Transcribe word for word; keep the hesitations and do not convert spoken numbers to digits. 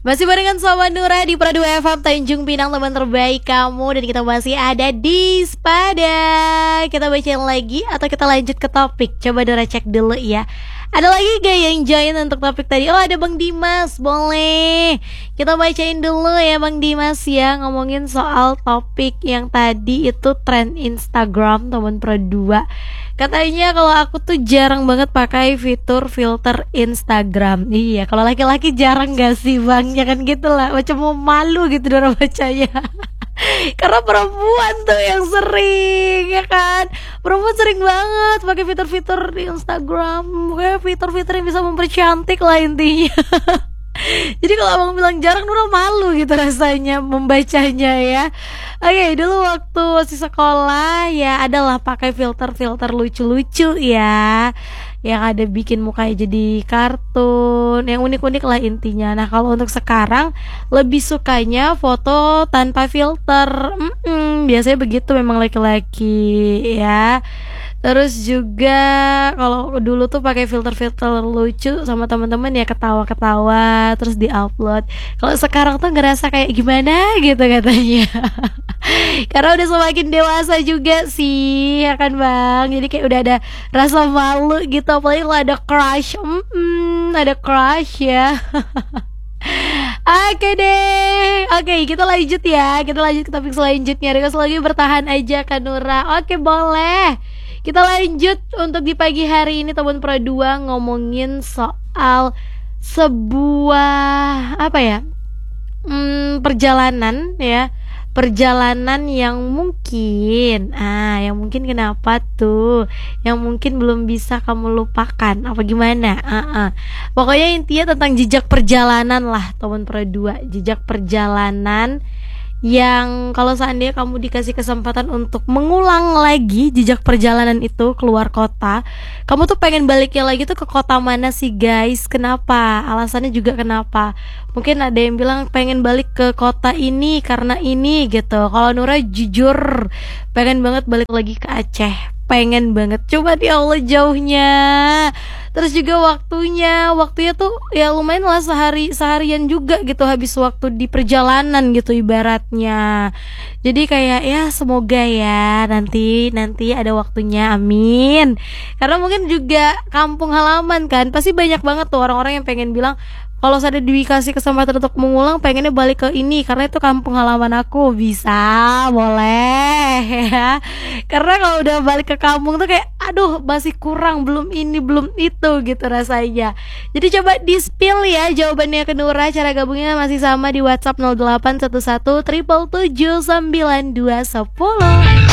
Masih barengan sama Nura di Pradu F M Tanjung Pinang, teman terbaik kamu. Dan kita masih ada di Spada. Kita bacain lagi atau kita lanjut ke topik? Coba Nura cek dulu ya. Ada lagi gak yang join untuk topik tadi? Oh, ada Bang Dimas, boleh. Kita bacain dulu ya Bang Dimas ya. Ngomongin soal topik yang tadi itu tren Instagram teman Pro dua. Katanya kalau aku tuh jarang banget pakai fitur filter Instagram. Iya, kalau laki-laki jarang gak sih Bang? Ya kan gitu lah, macam mau malu gitu Dora bacanya. Karena perempuan tuh yang sering, ya kan? Perempuan sering banget pakai fitur-fitur di Instagram. Kayak fitur-fitur yang bisa mempercantik lah intinya. Jadi kalau abang bilang jarang, Nura malu gitu rasanya membacanya ya. Oke, dulu waktu masih sekolah ya adalah pakai filter-filter lucu-lucu ya, yang ada bikin mukanya jadi kartun, yang unik-unik lah intinya. Nah kalau untuk sekarang lebih sukanya foto tanpa filter. Mm-mm, biasanya begitu memang laki-laki ya. Terus juga kalau dulu tuh pakai filter-filter lucu sama teman-teman ya, ketawa-ketawa terus diupload. Kalau sekarang tuh ngerasa kayak gimana gitu katanya. Karena udah semakin dewasa juga sih, ya kan Bang. Jadi kayak udah ada rasa malu gitu, apalagi kalau ada crush. Mm-mm, ada crush ya. Oke deh, oke kita lanjut ya. Kita lanjut ke topik selanjutnya. Request lagi bertahan aja Kak Nura. Oke boleh. Kita lanjut untuk di pagi hari ini teman Pro dua, ngomongin soal sebuah apa ya, hmm, perjalanan ya, perjalanan yang mungkin, ah, yang mungkin kenapa tuh, yang mungkin belum bisa kamu lupakan, apa gimana? Uh-uh. Pokoknya intinya tentang jejak perjalanan lah teman Pro dua, jejak perjalanan yang kalau seandainya kamu dikasih kesempatan untuk mengulang lagi jejak perjalanan itu keluar kota, kamu tuh pengen baliknya lagi tuh ke kota mana sih guys? Kenapa? Alasannya juga kenapa? Mungkin ada yang bilang pengen balik ke kota ini karena ini gitu. Kalau Nura jujur pengen banget balik lagi ke Aceh. Pengen banget, coba di Allah jauhnya. Terus juga waktunya, waktunya tuh ya lumayan lah, sehari seharian juga gitu, habis waktu di perjalanan gitu ibaratnya. Jadi kayak ya semoga ya nanti nanti ada waktunya, amin. Karena mungkin juga kampung halaman kan, pasti banyak banget tuh orang-orang yang pengen bilang kalau saya dikasih kesempatan untuk mengulang pengennya balik ke ini karena itu kampung halaman aku. Bisa, boleh ya. Karena kalau udah balik ke kampung tuh kayak aduh masih kurang, belum ini belum itu gitu rasanya. Jadi coba di spill ya jawabannya ke Nura. Cara gabungnya masih sama di WhatsApp nol delapan satu satu tujuh tujuh tujuh sembilan dua satu nol.